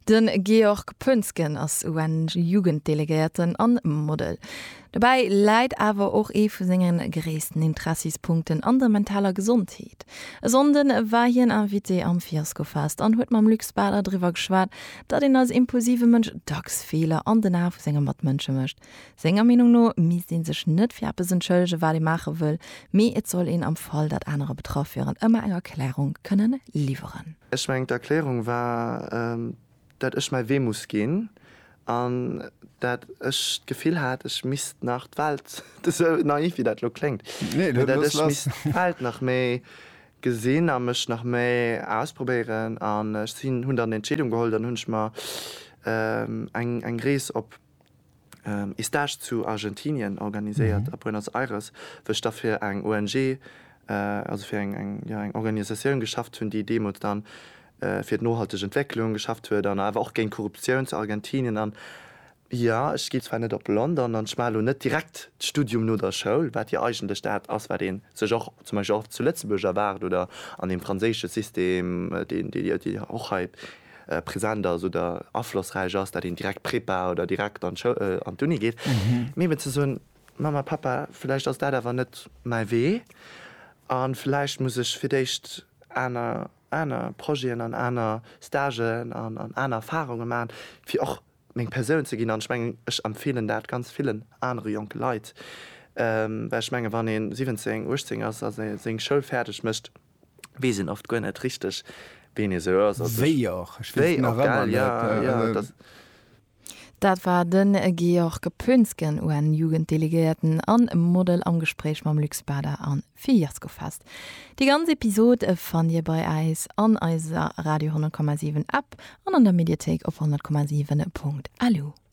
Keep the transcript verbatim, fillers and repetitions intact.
Den Georg Pünsken als U N-Jugenddelegierten an Modell. Dabei leidt aber auch e vu singen gereesten Interessepunkten an der mentaler Gesundheit. Sonden war hi Invité am Fiasko fast an huet mam Lüxbader drüber geschwart, dat den als impulsive Mënsch Dacksfehler an den Haf Sänger mat Mënsche mischt. Sänger Meinung no mies den sech net fürpesen schëllge wat de mache will, me et soll ihn am Fall dat andere betroffen immer eng Erklärung können lieferen. Ich mein, die Erklärung war, ähm, dat ich mal weh muss gehen. an dat ech Gefühl hat ich mist nach Wald das naiv wie dat lo klingt nee, halt nach méi gesehen am mech nach méi ausprobieren an sinn hun an Entschädung geholt an hunsch mal ähm, eng eng Gries op ähm, Istage zu Argentinien organisiert mhm. a Buenos Aires firch dafür eng O N G äh, also fir eng eng ja, eng Organisation geschafft hunn die Demo dann äh, fir nohalteg Entwicklung geschafft huet, dann awer auch gegen Korruption zu Argentinien an. Ja, ich gehe zwar nicht op London an schmal net direkt Studium nur der Schul, wat die eigen der Staat ass war den sech auch zum Beispiel auch zu Lettzeburger war oder an dem französische System den die die auch halt äh, präsenter so der Abflussreich ass, da den direkt Prepa oder direkt an äh, an Uni geht. Mir mhm. so Mama Papa vielleicht aus da da war net mal weh an vielleicht muss ich vielleicht einer einer Projekten an einer Stagen an an einer Erfahrungen machen wie auch még Perun ze ginn an schmengen ech empfehlen dat ganz vielen andere Joke Leiit. Ähm, Well schmenge wann en siebzehn Urzing ass as seg Schëll fertigg mischt, wie sinn oft goen net richtig wenn se Dat war den Georg Pünsken U N-Jugenddelegierten an Modell am Gespräch mam Lüxbader an Fias gefasst. Die ganze Episode fand ihr bei Eis an eiser Radio hundert Komma sieben App und an der Mediathek auf hundert Komma sieben Punkt A L U.